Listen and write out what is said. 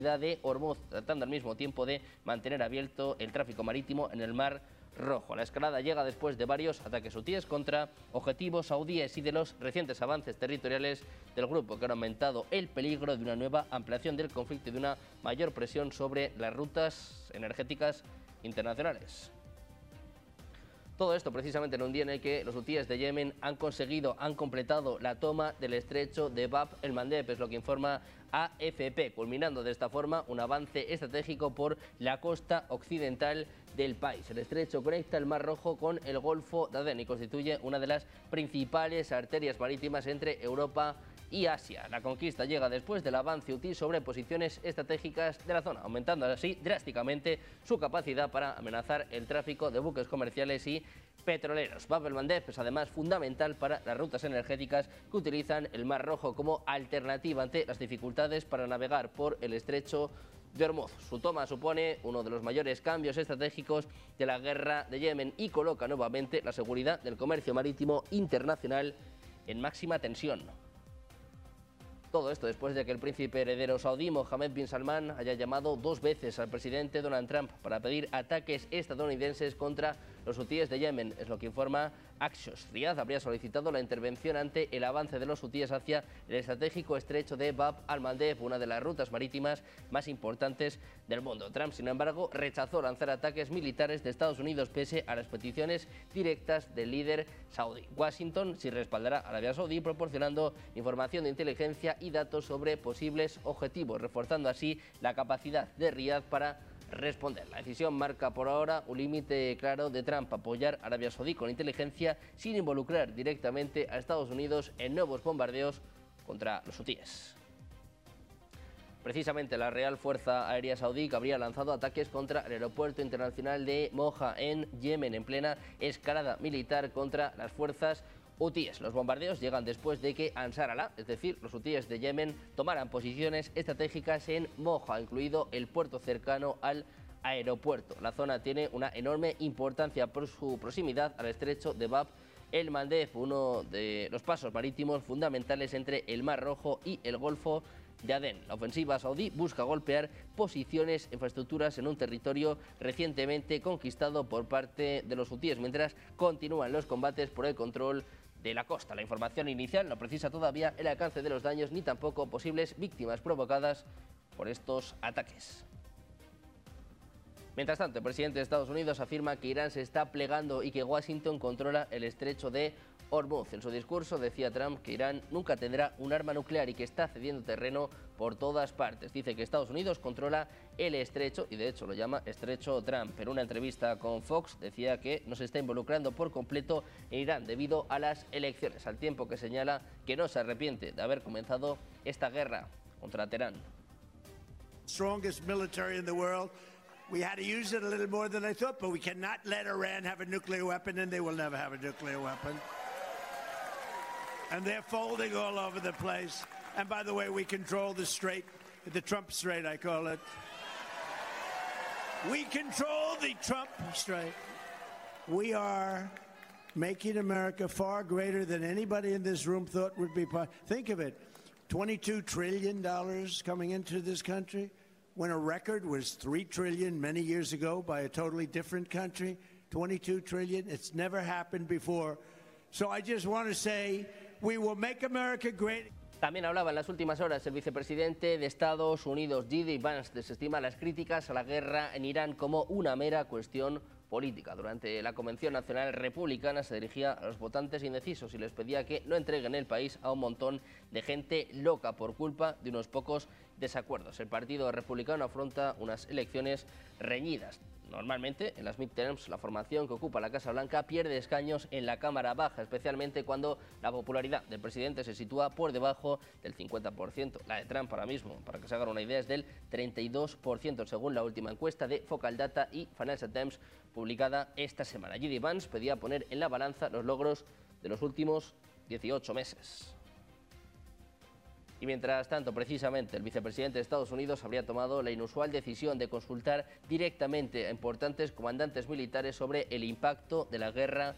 de Hormuz, tratando al mismo tiempo de mantener abierto el tráfico marítimo en el Mar Rojo. La escalada llega después de varios ataques hutíes contra objetivos saudíes y de los recientes avances territoriales del grupo, que han aumentado el peligro de una nueva ampliación del conflicto y de una mayor presión sobre las rutas energéticas internacionales. Todo esto precisamente en un día en el que los hutíes de Yemen han completado la toma del estrecho de Bab el-Mandeb, es lo que informa AFP, culminando de esta forma un avance estratégico por la costa occidental del país. El estrecho conecta el Mar Rojo con el Golfo de Adén y constituye una de las principales arterias marítimas entre Europa y Asia. La conquista llega después del avance hutí sobre posiciones estratégicas de la zona, aumentando así drásticamente su capacidad para amenazar el tráfico de buques comerciales y petroleros. Bab el-Mandeb es además fundamental para las rutas energéticas que utilizan el Mar Rojo como alternativa ante las dificultades para navegar por el estrecho de Hormuz. Su toma supone uno de los mayores cambios estratégicos de la guerra de Yemen y coloca nuevamente la seguridad del comercio marítimo internacional en máxima tensión. Todo esto después de que el príncipe heredero saudí Mohammed bin Salman haya llamado 2 veces al presidente Donald Trump para pedir ataques estadounidenses contra los hutíes de Yemen, es lo que informa Axios. Riad habría solicitado la intervención ante el avance de los hutíes hacia el estratégico estrecho de Bab al-Mandeb, una de las rutas marítimas más importantes del mundo. Trump, sin embargo, rechazó lanzar ataques militares de Estados Unidos pese a las peticiones directas del líder saudí. Washington sí respaldará a Arabia Saudí proporcionando información de inteligencia y datos sobre posibles objetivos, reforzando así la capacidad de Riad para responder. La decisión marca por ahora un límite claro de Trump: apoyar a Arabia Saudí con inteligencia sin involucrar directamente a Estados Unidos en nuevos bombardeos contra los hutíes. Precisamente la Real Fuerza Aérea Saudí habría lanzado ataques contra el aeropuerto internacional de Moja en Yemen en plena escalada militar contra las fuerzas hutíes. Los bombardeos llegan después de que Ansar Allah, es decir, los hutíes de Yemen, tomaran posiciones estratégicas en Moja, incluido el puerto cercano al aeropuerto. La zona tiene una enorme importancia por su proximidad al estrecho de Bab el-Mandeb, uno de los pasos marítimos fundamentales entre el Mar Rojo y el Golfo de Adén. La ofensiva saudí busca golpear posiciones e infraestructuras en un territorio recientemente conquistado por parte de los hutíes, mientras continúan los combates por el control de la costa. La información inicial no precisa todavía el alcance de los daños ni tampoco posibles víctimas provocadas por estos ataques. Mientras tanto, el presidente de Estados Unidos afirma que Irán se está plegando y que Washington controla el estrecho de Hormuz. En su discurso decía Trump que Irán nunca tendrá un arma nuclear y que está cediendo terreno por todas partes. Dice que Estados Unidos controla el estrecho y de hecho lo llama estrecho Trump. En una entrevista con Fox decía que no se está involucrando por completo en Irán debido a las elecciones, al tiempo que señala que no se arrepiente de haber comenzado esta guerra contra Teherán. Strongest military in the world. We had to use it a little more than I thought, but we cannot let Iran have a nuclear weapon, and they will never have a nuclear weapon. And they're folding all over the place. And by the way, we control the strait, the Trump Strait, I call it. We control the Trump Strait. We are making America far greater than anybody in this room thought would be possible. Think of it, $22 trillion coming into this country, when a record was $3 trillion many years ago by a totally different country. 22 trillion, it's never happened before. So I just want to say, we will make America great. También hablaba en las últimas horas el vicepresidente de Estados Unidos, J.D. Vance, desestima las críticas a la guerra en Irán como una mera cuestión política. Durante la Convención Nacional Republicana se dirigía a los votantes indecisos y les pedía que no entreguen el país a un montón de gente loca por culpa de unos pocos desacuerdos. El Partido Republicano afronta unas elecciones reñidas. Normalmente, en las midterms, la formación que ocupa la Casa Blanca pierde escaños en la Cámara Baja, especialmente cuando la popularidad del presidente se sitúa por debajo del 50%. La de Trump ahora mismo, para que se hagan una idea, es del 32%, según la última encuesta de Focal Data y Financial Times publicada esta semana. J.D. Vance pedía poner en la balanza los logros de los últimos 18 meses. Y mientras tanto, precisamente, el vicepresidente de Estados Unidos habría tomado la inusual decisión de consultar directamente a importantes comandantes militares sobre el impacto de la guerra